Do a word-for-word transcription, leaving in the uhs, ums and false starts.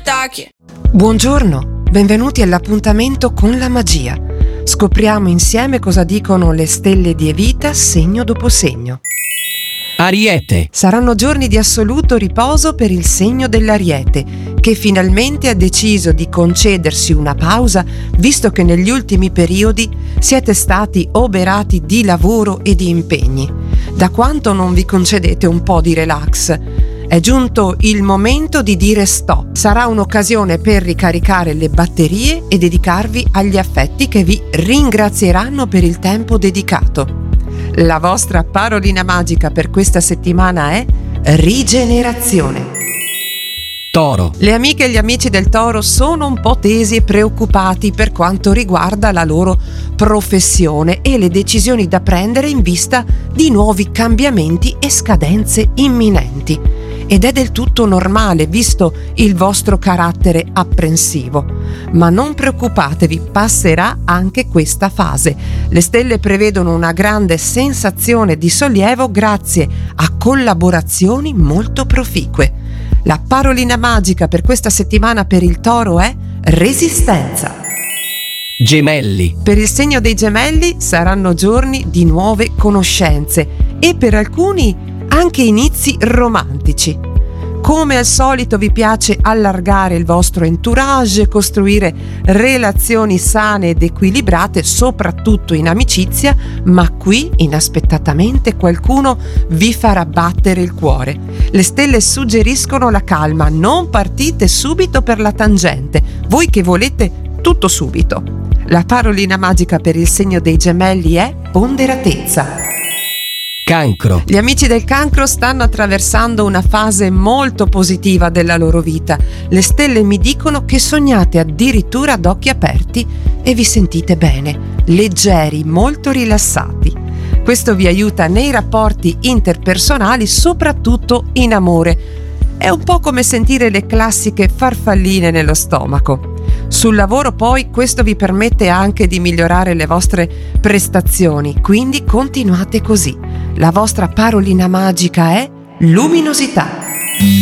attacchi. Buongiorno, benvenuti all'appuntamento con la magia. Scopriamo insieme cosa dicono le stelle di Evita segno dopo segno. Ariete. Saranno giorni di assoluto riposo per il segno dell'Ariete, che finalmente ha deciso di concedersi una pausa, visto che negli ultimi periodi siete stati oberati di lavoro e di impegni. Da quanto non vi concedete un po' di relax? È giunto il momento di dire stop. Sarà un'occasione per ricaricare le batterie e dedicarvi agli affetti che vi ringrazieranno per il tempo dedicato. La vostra parolina magica per questa settimana è rigenerazione. Toro. Le amiche e gli amici del Toro sono un po' tesi e preoccupati per quanto riguarda la loro professione e le decisioni da prendere in vista di nuovi cambiamenti e scadenze imminenti. Ed è del tutto normale, visto il vostro carattere apprensivo. Ma non preoccupatevi, passerà anche questa fase. Le stelle prevedono una grande sensazione di sollievo grazie a collaborazioni molto proficue. La parolina magica per questa settimana per il Toro è resistenza. Gemelli. Per il segno dei Gemelli saranno giorni di nuove conoscenze e per alcuni anche inizi romantici. Come al solito vi piace allargare il vostro entourage, costruire relazioni sane ed equilibrate, soprattutto in amicizia, ma qui inaspettatamente qualcuno vi farà battere il cuore. Le stelle suggeriscono la calma, non partite subito per la tangente, voi che volete tutto subito. La parolina magica per il segno dei Gemelli è ponderatezza. Cancro. Gli amici del Cancro stanno attraversando una fase molto positiva della loro vita. Le stelle mi dicono che sognate addirittura ad occhi aperti e vi sentite bene, leggeri, molto rilassati. Questo vi aiuta nei rapporti interpersonali, soprattutto in amore. È un po' come sentire le classiche farfalline nello stomaco. Sul lavoro poi questo vi permette anche di migliorare le vostre prestazioni, quindi continuate così. La vostra parolina magica è luminosità.